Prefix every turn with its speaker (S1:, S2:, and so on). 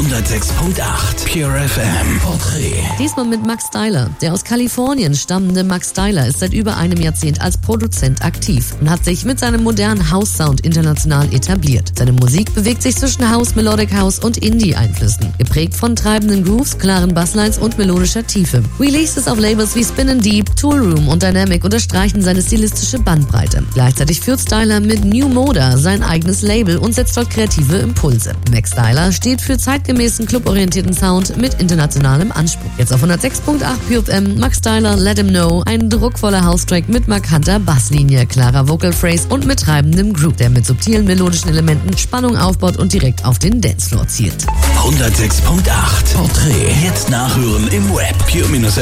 S1: 106.8 Pure FM Porträt.
S2: Diesmal mit Max Styler. Der aus Kalifornien stammende Max Styler ist seit über einem Jahrzehnt als Produzent aktiv und hat sich mit seinem modernen House-Sound international etabliert. Seine Musik bewegt sich zwischen House, Melodic House und Indie-Einflüssen, geprägt von treibenden Grooves, klaren Basslines und melodischer Tiefe. Releases auf Labels wie Spin & Deep, Tool Room und Dynamic unterstreichen seine stilistische Bandbreite. Gleichzeitig führt Styler mit New Moda sein eigenes Label und setzt dort kreative Impulse. Max Styler steht für zeitgemäßen, cluborientierten Sound mit internationalem Anspruch. Jetzt auf 106.8 Pure FM, Max Styler, Let Him Know, ein druckvoller House-Track mit markanter Basslinie, klarer Vocal Phrase und mit treibendem Groove, der mit subtilen melodischen Elementen Spannung aufbaut und direkt auf den Dancefloor zielt.
S1: 106.8 Porträt. Jetzt nachhören im Web. Pure-FM